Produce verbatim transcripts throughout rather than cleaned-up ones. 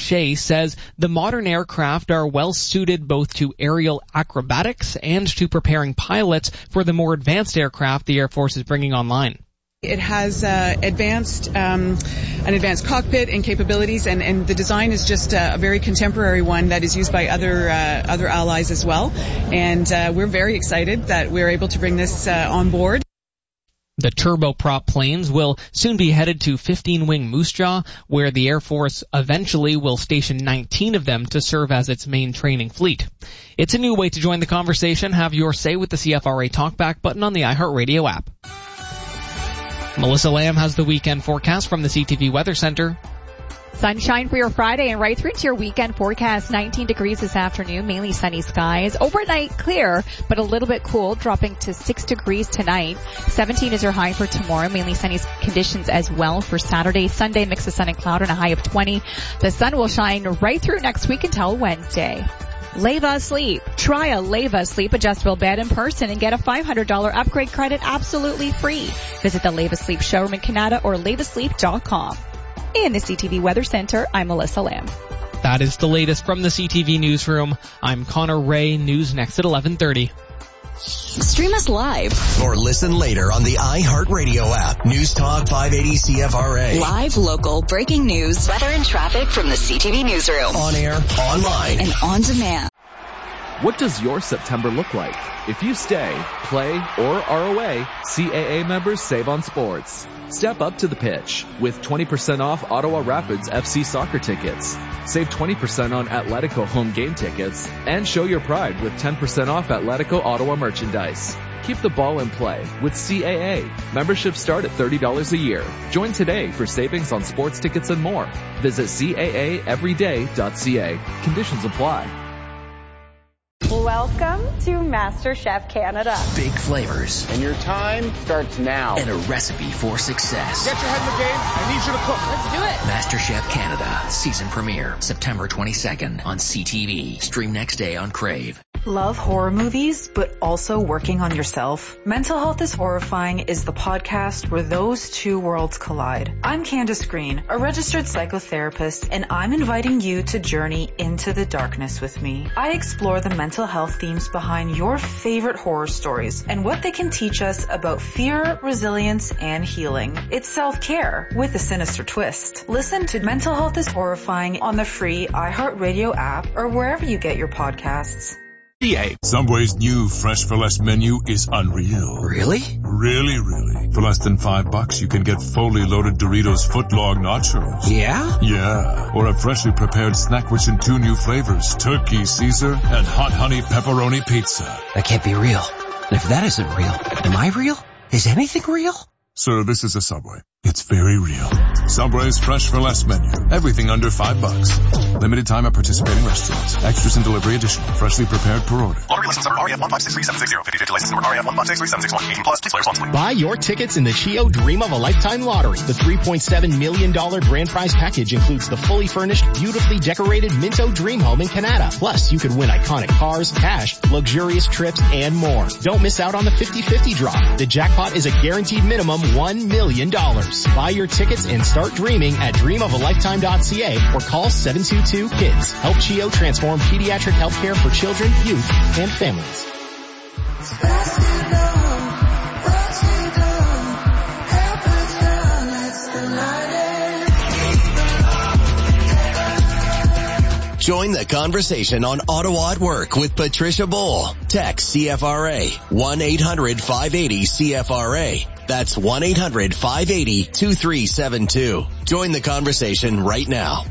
Shea says the modern aircraft are well suited both to aerial acrobatics and to preparing pilots for the more advanced aircraft the Air Force is bringing online. It has uh, advanced, um, an advanced cockpit and capabilities, and, and the design is just a, a very contemporary one that is used by other uh, other allies as well. And uh, we're very excited that we're able to bring this uh, on board. The turboprop planes will soon be headed to fifteen-wing Moose Jaw, where the Air Force eventually will station nineteen of them to serve as its main training fleet. It's a new way to join the conversation. Have your say with the C F R A Talkback button on the iHeartRadio app. Melissa Lamb has the weekend forecast from the C T V Weather Center. Sunshine for your Friday and right through to your weekend forecast. nineteen degrees this afternoon, mainly sunny skies. Overnight clear, but a little bit cool, dropping to six degrees tonight. seventeen is your high for tomorrow, mainly sunny conditions as well for Saturday. Sunday, mix of sun and cloud and a high of twenty. The sun will shine right through next week until Wednesday. Leva Sleep. Try a Leva Sleep adjustable bed in person and get a five hundred dollars upgrade credit absolutely free. Visit the Leva Sleep showroom in Canada or leva sleep dot com. In the C T V Weather Center, I'm Melissa Lamb. That is the latest from the C T V Newsroom. I'm Connor Ray. News next at eleven thirty. Stream us live or listen later on the iHeartRadio app. News Talk five eighty C F R A. Live, local, breaking news, weather and traffic from the C T V Newsroom. On air, online, and on demand. What does your September look like? If you stay, play, or are away, C A A members save on sports. Step up to the pitch with twenty percent off Ottawa Rapids F C soccer tickets. Save twenty percent on Atletico home game tickets and show your pride with ten percent off Atletico Ottawa merchandise. Keep the ball in play with C A A. Memberships start at thirty dollars a year. Join today for savings on sports tickets and more. Visit C A A everyday dot C A. Conditions apply. Welcome to MasterChef Canada. Big flavors. And your time starts now. And a recipe for success. Get your head in the game. I need you to cook. Let's do it. MasterChef Canada. Season premiere. September twenty-second on C T V. Stream next day on Crave. Love horror movies, but also working on yourself? Mental Health is Horrifying is the podcast where those two worlds collide. I'm Candace Green, a registered psychotherapist, and I'm inviting you to journey into the darkness with me. I explore the mental health themes behind your favorite horror stories and what they can teach us about fear, resilience, and healing. It's self-care with a sinister twist. Listen to Mental Health is Horrifying on the free iHeartRadio app or wherever you get your podcasts. Subway's new Fresh for Less menu is unreal. Really? Really, really. For less than five bucks, you can get fully loaded Doritos footlong nachos. Yeah? Yeah. Or a freshly prepared snack rich in two new flavors, turkey Caesar and hot honey pepperoni pizza. That can't be real. And if that isn't real, am I real? Is anything real? Sir, this is a Subway. It's very real. Subway's Fresh for Less menu. Everything under five bucks. Limited time at participating restaurants. Extras and delivery additional. Freshly prepared per order. Lottery license number R E F one five six three seven six zero. fifty-fifty license number R E F one five six three seven six one. eighteen plus. Please play responsibly. Buy your tickets in the Chio Dream of a Lifetime Lottery. The three point seven million dollars grand prize package includes the fully furnished, beautifully decorated Minto Dream Home in Canada. Plus, you could win iconic cars, cash, luxurious trips, and more. Don't miss out on the fifty-fifty draw. The jackpot is a guaranteed minimum one million dollars. Buy your tickets and start dreaming at dream of a lifetime dot c a or call seven two two KIDS. Help Chio transform pediatric healthcare for children, youth, and families. Join the conversation on Ottawa at Work with Patricia Bowl. Text C F R A one eight hundred five eighty C F R A. That's one eight hundred five eighty two three seven two. Join the conversation right now.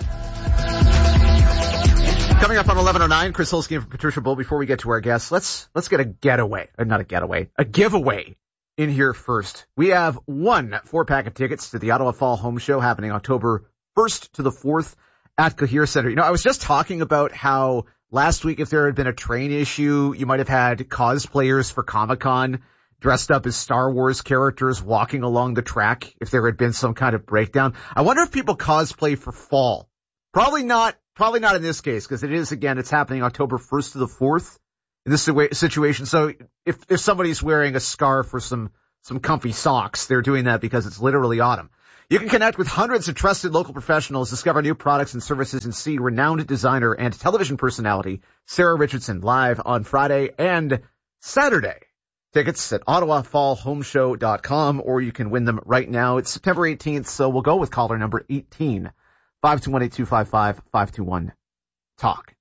Coming up on eleven oh nine, Chris Holsky and Patricia Bull. Before we get to our guests, let's let's get a getaway, uh, not a getaway, a giveaway in here first. We have one four-pack of tickets to the Ottawa Fall Home Show happening October first to the fourth at Cohere Center. You know, I was just talking about how last week, if there had been a train issue, you might have had cosplayers for Comic-Con dressed up as Star Wars characters walking along the track if there had been some kind of breakdown. I wonder if people cosplay for fall. Probably not. Probably not in this case, because it is, again, it's happening October first to the fourth in this situation. So if, if somebody's wearing a scarf or some, some comfy socks, they're doing that because it's literally autumn. You can connect with hundreds of trusted local professionals, discover new products and services, and see renowned designer and television personality Sarah Richardson live on Friday and Saturday. Tickets at ottawa fall home show dot com, or you can win them right now. It's September eighteenth, so we'll go with caller number eighteen, five two one, eight two five five, five two one, talk.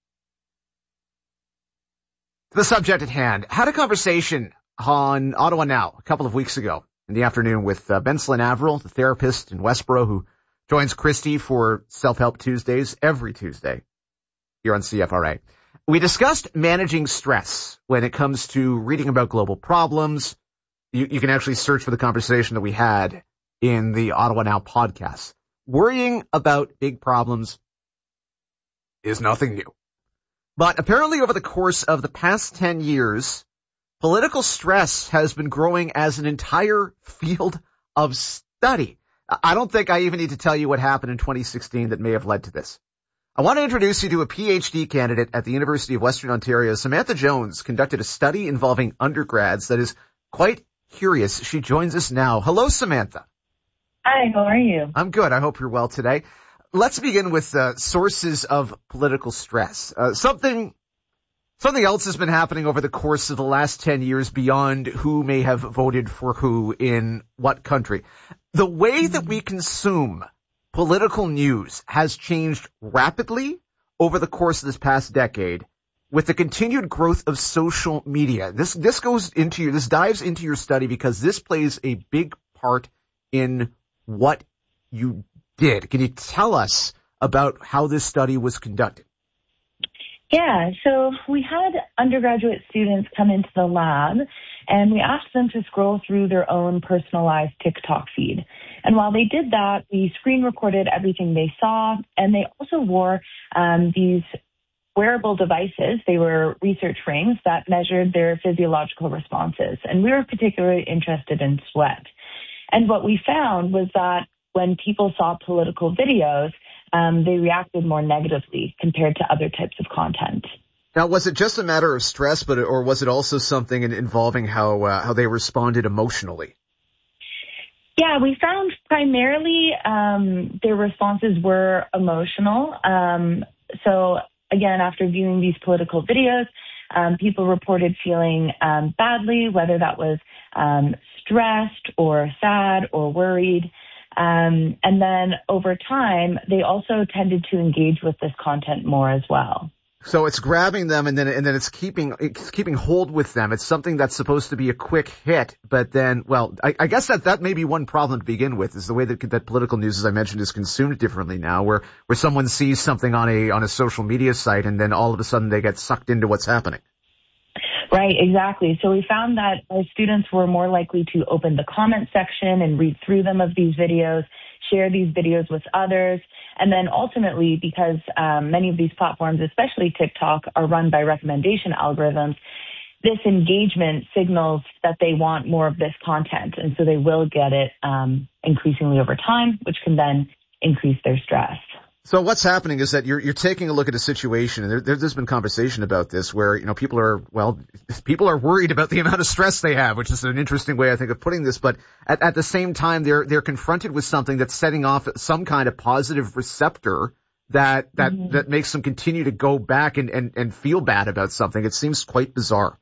The subject at hand. Had a conversation on Ottawa Now a couple of weeks ago in the afternoon with uh, Benslin Averill, the therapist in Westboro, who joins Christy for Self-Help Tuesdays every Tuesday here on C F R A. We discussed managing stress when it comes to reading about global problems. You, you can actually search for the conversation that we had in the Ottawa Now podcast. Worrying about big problems is nothing new. But apparently over the course of the past ten years, political stress has been growing as an entire field of study. I don't think I even need to tell you what happened in twenty sixteen that may have led to this. I want to introduce you to a P H D candidate at the University of Western Ontario. Samantha Jones conducted a study involving undergrads that is quite curious. She joins us now. Hello, Samantha. Hi, how are you? I'm good. I hope you're well today. Let's begin with uh, sources of political stress. Uh, something something else has been happening over the course of the last ten years beyond who may have voted for who in what country. The way that we consume political news has changed rapidly over the course of this past decade with the continued growth of social media. This this goes into your, this dives into your study because this plays a big part in what you did. Can you tell us about how this study was conducted? Yeah, so we had undergraduate students come into the lab and we asked them to scroll through their own personalized TikTok feed. And while they did that, we screen recorded everything they saw, and they also wore um, these wearable devices. They were research rings that measured their physiological responses. And we were particularly interested in sweat. And what we found was that when people saw political videos, um, they reacted more negatively compared to other types of content. Now, was it just a matter of stress, but or was it also something involving how uh, how they responded emotionally? Yeah, we found primarily um, their responses were emotional. Um, so again, after viewing these political videos, um, people reported feeling um, badly, whether that was um, stressed or sad or worried. Um, and then over time, they also tended to engage with this content more as well. So it's grabbing them and then and then it's keeping it's keeping hold with them. It's something that's supposed to be a quick hit, but then, well, I, I guess that that may be one problem to begin with, is the way that that political news, as I mentioned, is consumed differently now, where where someone sees something on a on a social media site and then all of a sudden they get sucked into what's happening. Right, exactly. So we found that our students were more likely to open the comment section and read through them of these videos, share these videos with others. And then ultimately, because um, many of these platforms, especially TikTok, are run by recommendation algorithms, this engagement signals that they want more of this content. And so they will get it um, increasingly over time, which can then increase their stress. So what's happening is that you're you're taking a look at a situation, and there, there's been conversation about this where, you know, people are, well, people are worried about the amount of stress they have, which is an interesting way, I think, of putting this. But at, at the same time, they're they're confronted with something that's setting off some kind of positive receptor that that mm-hmm. that makes them continue to go back and, and, and feel bad about something. It seems quite bizarre.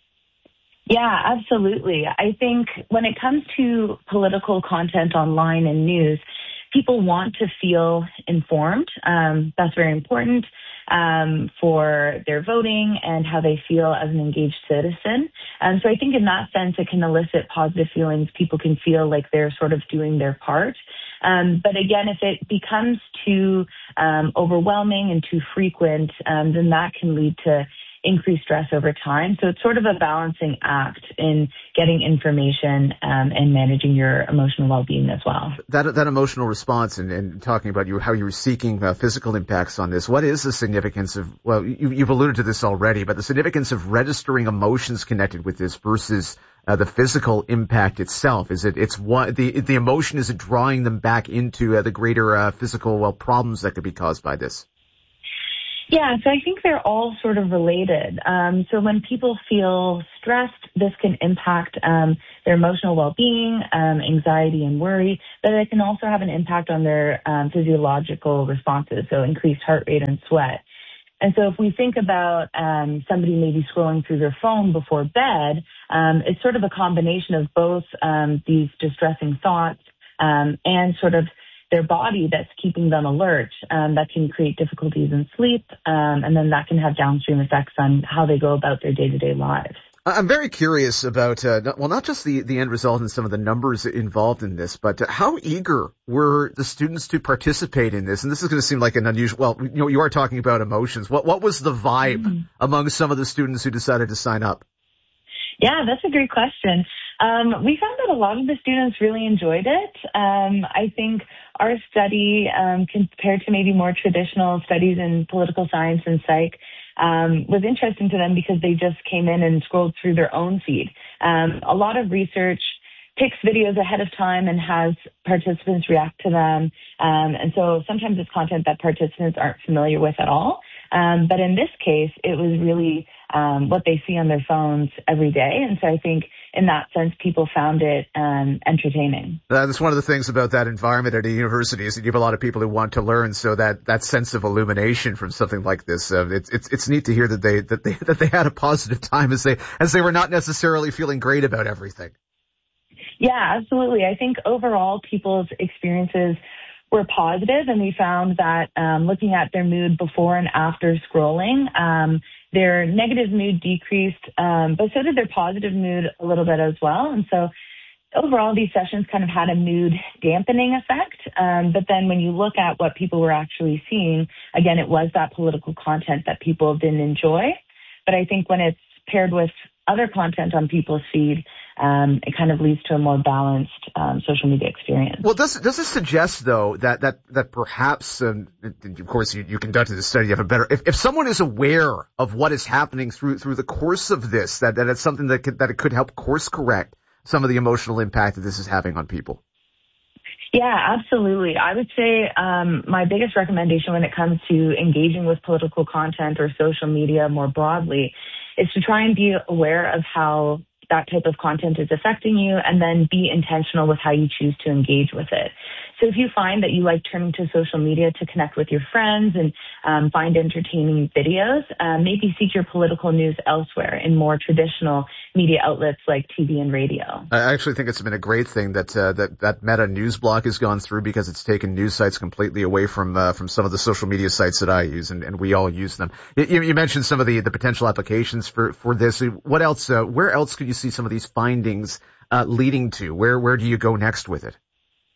Yeah, absolutely. I think when it comes to political content online and news, people want to feel informed. Um, that's very important um, for their voting and how they feel as an engaged citizen. And so I think in that sense, it can elicit positive feelings. People can feel like they're sort of doing their part. Um, but again, if it becomes too um, overwhelming and too frequent, um, then that can lead to increased stress over time. So it's sort of a balancing act in getting information um, and managing your emotional well-being as well. That that emotional response and, and talking about you, how you're seeking uh, physical impacts on this, what is the significance of, well, you, you've alluded to this already, but the significance of registering emotions connected with this versus uh, the physical impact itself? Is it, it's one, the, the emotion, is it drawing them back into uh, the greater uh, physical, well, problems that could be caused by this? Yeah, so I think they're all sort of related. Um, so when people feel stressed, this can impact um, their emotional well-being, um, anxiety and worry, but it can also have an impact on their um, physiological responses, so increased heart rate and sweat. And so if we think about um, somebody maybe scrolling through their phone before bed, um, it's sort of a combination of both um, these distressing thoughts um, and sort of their body that's keeping them alert. Um, that can create difficulties in sleep, um, and then that can have downstream effects on how they go about their day-to-day lives. I'm very curious about, uh, well, not just the, the end result and some of the numbers involved in this, but uh, how eager were the students to participate in this? And this is going to seem like an unusual, well, you know, you are talking about emotions. What, what was the vibe mm-hmm. among some of the students who decided to sign up? Yeah, that's a great question. Um, we found that a lot of the students really enjoyed it. Um, I think our study, um, compared to maybe more traditional studies in political science and psych, um, was interesting to them because they just came in and scrolled through their own feed. Um, a lot of research picks videos ahead of time and has participants react to them. Um, and so sometimes it's content that participants aren't familiar with at all. Um, but in this case, it was really um, what they see on their phones every day. And so I think in that sense, people found it um, entertaining. That's one of the things about that environment at a university is that you have a lot of people who want to learn. So that, that sense of illumination from something like this, uh, it's, it's, it's neat to hear that they, that they, that they had a positive time as they, as they were not necessarily feeling great about everything. Yeah, absolutely. I think overall people's experiences were positive, and we found that um, looking at their mood before and after scrolling, um, their negative mood decreased, um, but so did their positive mood a little bit as well. And so overall, these sessions kind of had a mood dampening effect. Um, but then when you look at what people were actually seeing, again, it was that political content that people didn't enjoy. But I think when it's paired with other content on people's feed, um, it kind of leads to a more balanced um, social media experience. Well, does does this suggest though that that that perhaps, um, of course, you, you conducted the study, you have a better. If, if someone is aware of what is happening through through the course of this, that that it's something that could, that it could help course correct some of the emotional impact that this is having on people. Yeah, absolutely. I would say um, my biggest recommendation when it comes to engaging with political content or social media more broadly is to try and be aware of how that type of content is affecting you, and then be intentional with how you choose to engage with it. So if you find that you like turning to social media to connect with your friends and um, find entertaining videos, uh, maybe seek your political news elsewhere in more traditional media outlets like T V and radio. I actually think it's been a great thing that uh, that that Meta news block has gone through, because it's taken news sites completely away from uh, from some of the social media sites that I use, and, and we all use them. You, you mentioned some of the, the potential applications for, for this. What else? Uh, where else could you see some of these findings uh, leading to? Where where do you go next with it?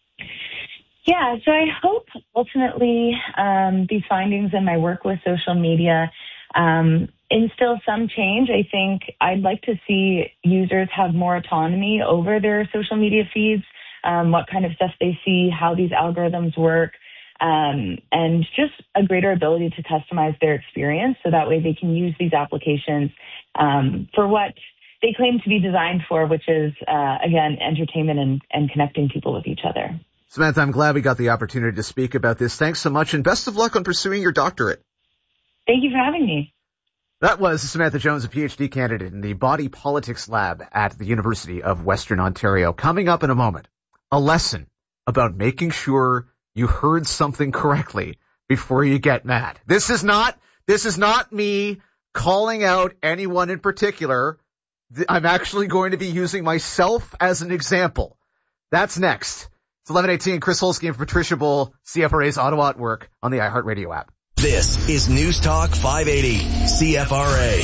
Yeah, so I hope ultimately um, these findings and my work with social media um, instill some change. I think I'd like to see users have more autonomy over their social media feeds, um, what kind of stuff they see, how these algorithms work, um, and just a greater ability to customize their experience so that way they can use these applications um, for what they claim to be designed for, which is, uh, again, entertainment and, and connecting people with each other. Samantha, I'm glad we got the opportunity to speak about this. Thanks so much, and best of luck on pursuing your doctorate. Thank you for having me. That was Samantha Jones, a P H D candidate in the Body Politics Lab at the University of Western Ontario. Coming up in a moment, a lesson about making sure you heard something correctly before you get mad. This is not, this is not me calling out anyone in particular. I'm actually going to be using myself as an example. That's next. It's eleven eighteen, Chris Holsky and Patricia Bull, C F R A's Ottawa at Work on the iHeartRadio app. This is News Talk five eighty, C F R A.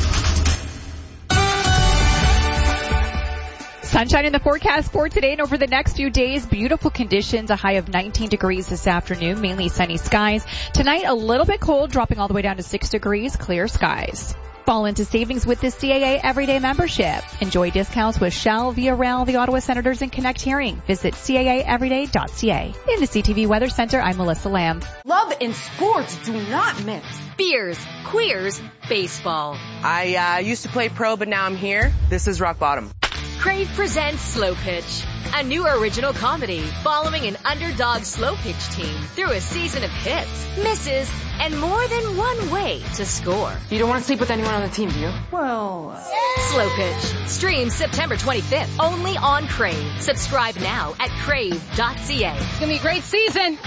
Sunshine in the forecast for today and over the next few days. Beautiful conditions, a high of nineteen degrees this afternoon, mainly sunny skies. Tonight, a little bit cold, dropping all the way down to six degrees, clear skies. Fall into savings with the C A A Everyday membership. Enjoy discounts with Shell, Via Rail, the Ottawa Senators, and Connect Hearing. Visit C A A everyday dot C A. In the C T V Weather Center, I'm Melissa Lamb. Love and sports do not mix. Beers, queers, baseball. I uh, used to play pro, but now I'm here. This is rock bottom. Crave presents Slow Pitch, a new original comedy following an underdog slow pitch team through a season of hits, misses, and more than one way to score. You don't want to sleep with anyone on the team, do you? Well, uh... Slow Pitch. Stream September twenty-fifth only on Crave. Subscribe now at crave dot c a. It's going to be a great season.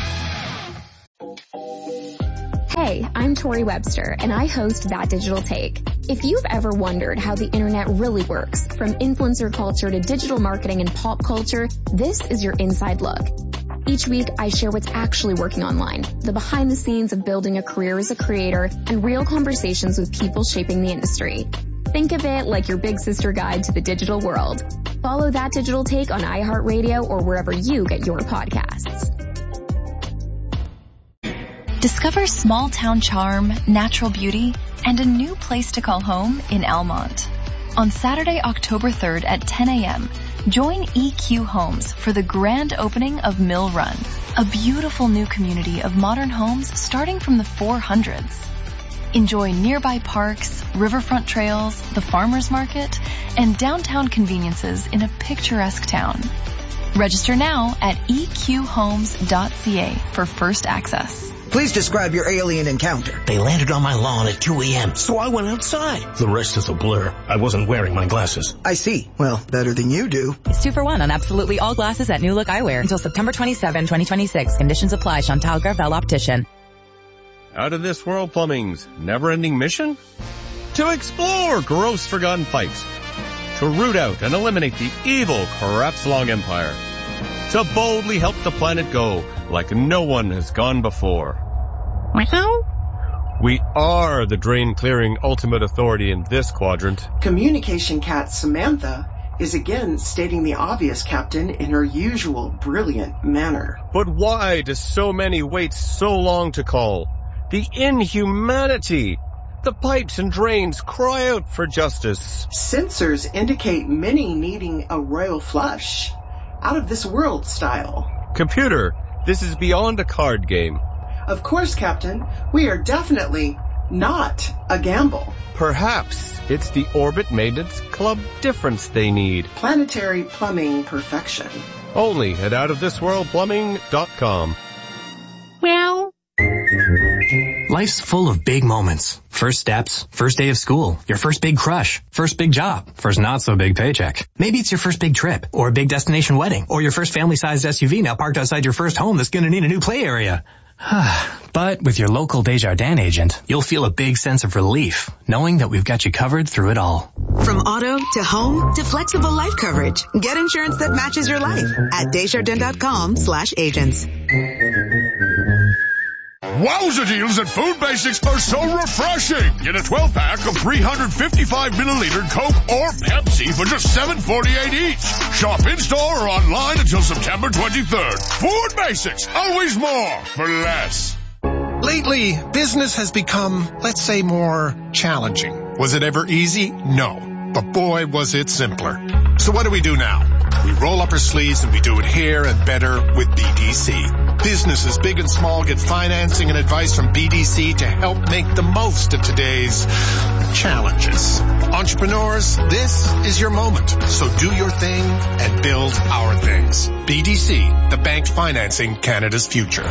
Hey, I'm Tori Webster, and I host That Digital Take. If you've ever wondered how the internet really works, from influencer culture to digital marketing and pop culture, this is your inside look. Each week, I share what's actually working online, the behind the scenes of building a career as a creator, and real conversations with people shaping the industry. Think of it like your big sister guide to the digital world. Follow That Digital Take on iHeartRadio or wherever you get your podcasts. Discover small town charm, natural beauty, and a new place to call home in Elmont. On Saturday, October third at ten a.m., join E Q Homes for the grand opening of Mill Run, a beautiful new community of modern homes starting from the four hundreds. Enjoy nearby parks, riverfront trails, the farmers market, and downtown conveniences in a picturesque town. Register now at e q homes dot c a for first access. Please describe your alien encounter. They landed on my lawn at two a.m., so I went outside. The rest is a blur. I wasn't wearing my glasses. I see. Well, better than you do. It's two for one on absolutely all glasses at New Look Eyewear until September twenty-seventh, twenty twenty-six. Conditions apply. Chantal Gravel Optician. Out of This World Plumbing's never-ending mission? To explore gross forgotten pipes. To root out and eliminate the evil Kratz-Long Empire. To boldly help the planet go like no one has gone before. We are the drain-clearing ultimate authority in this quadrant. Communication cat Samantha is again stating the obvious, Captain, in her usual brilliant manner. But why do so many wait so long to call? The inhumanity! The pipes and drains cry out for justice. Sensors indicate many needing a royal flush. Out of this world style. Computer, this is beyond a card game. Of course, Captain. We are definitely not a gamble. Perhaps it's the Orbit Maintenance Club difference they need. Planetary plumbing perfection. Only at out of this world plumbing dot com. Well... Life's full of big moments. First steps, first day of school, your first big crush, first big job, first not so big paycheck. Maybe it's your first big trip, or a big destination wedding, or your first family-sized S U V now parked outside your first home that's gonna need a new play area. But with your local Desjardins agent, you'll feel a big sense of relief, knowing that we've got you covered through it all. From auto to home to flexible life coverage, get insurance that matches your life at Desjardins dot com slash agents. Wowza deals at Food Basics are so refreshing. Get a twelve pack of three hundred fifty-five milliliter Coke or Pepsi for just seven forty-eight each. Shop in-store or online until September twenty-third. Food Basics, always more for less. Lately, business has become, let's say, more challenging. Was it ever easy? No. But boy, was it simpler. So what do we do now? We roll up our sleeves and we do it here and better with B D C. Businesses big and small get financing and advice from B D C to help make the most of today's challenges. Entrepreneurs, this is your moment. So do your thing and build our things. B D C, the bank financing Canada's future.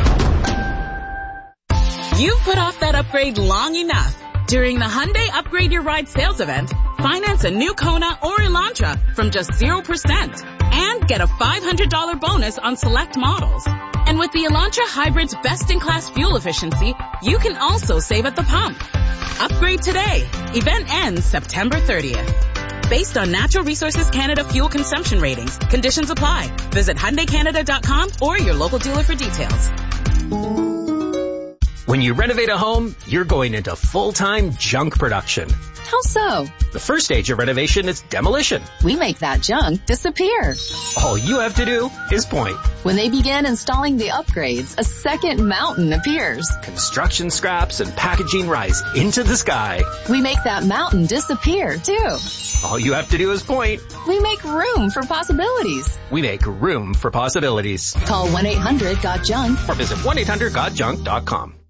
You've put off that upgrade long enough. During the Hyundai Upgrade Your Ride sales event, finance a new Kona or Elantra from just zero percent and get a five hundred dollars bonus on select models. And with the Elantra Hybrid's best-in-class fuel efficiency, you can also save at the pump. Upgrade today. Event ends September thirtieth. Based on Natural Resources Canada fuel consumption ratings, conditions apply. Visit Hyundai Canada dot com or your local dealer for details. When you renovate a home, you're going into full-time junk production. How so? The first stage of renovation is demolition. We make that junk disappear. All you have to do is point. When they begin installing the upgrades, a second mountain appears. Construction scraps and packaging rise into the sky. We make that mountain disappear, too. All you have to do is point. We make room for possibilities. We make room for possibilities. Call one eight hundred got junk or visit one eight hundred got junk dot com.